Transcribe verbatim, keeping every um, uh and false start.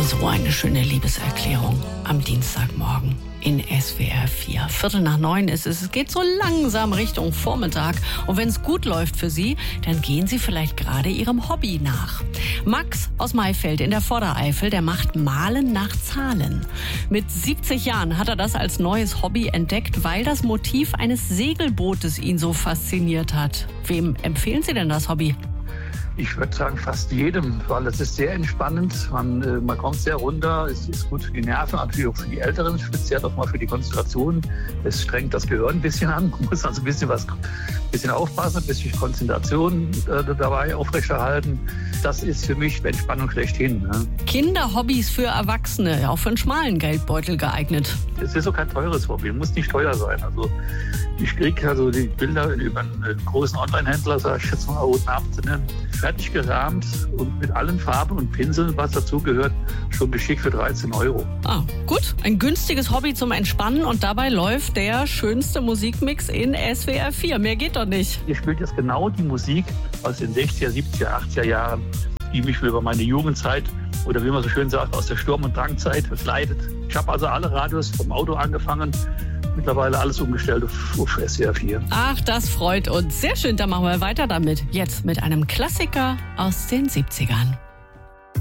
So eine schöne Liebeserklärung am Dienstagmorgen in S W R vier. Viertel nach neun ist es. Es geht so langsam Richtung Vormittag. Und wenn es gut läuft für Sie, dann gehen Sie vielleicht gerade Ihrem Hobby nach. Max aus Maifeld in der Vordereifel, der macht Malen nach Zahlen. Mit siebzig Jahren hat er das als neues Hobby entdeckt, weil das Motiv eines Segelbootes ihn so fasziniert hat. Wem empfehlen Sie denn das Hobby? Ich würde sagen, fast jedem, weil es ist sehr entspannend. Man, äh, man kommt sehr runter. Es ist gut für die Nerven, natürlich auch für die Älteren, speziell auch mal für die Konzentration. Es strengt das Gehirn ein bisschen an. Man muss also ein bisschen was, ein bisschen aufpassen, ein bisschen Konzentration äh, dabei aufrechterhalten. Das ist für mich Entspannung schlechthin. Ne? Kinderhobbys für Erwachsene, auch für einen schmalen Geldbeutel geeignet. Es ist auch kein teures Hobby, muss nicht teuer sein. Also ich kriege also die Bilder über einen großen Online-Händler, sage ich jetzt mal, ohne Namen zu nennen, fertig gerahmt und mit allen Farben und Pinseln, was dazugehört, schon geschickt für dreizehn Euro. Ah, gut. Ein günstiges Hobby zum Entspannen und dabei läuft der schönste Musikmix in S W R vier. Mehr geht doch nicht. Ihr spielt jetzt genau die Musik aus den sechziger, siebziger, achtziger Jahren, die mich über meine Jugendzeit oder wie man so schön sagt, aus der Sturm- und Drangzeit begleitet. Ich habe also alle Radios vom Auto angefangen, mittlerweile alles umgestellt auf, auf S W R vier. Ach, das freut uns. Sehr schön, dann machen wir weiter damit. Jetzt mit einem Klassiker aus den siebzigern.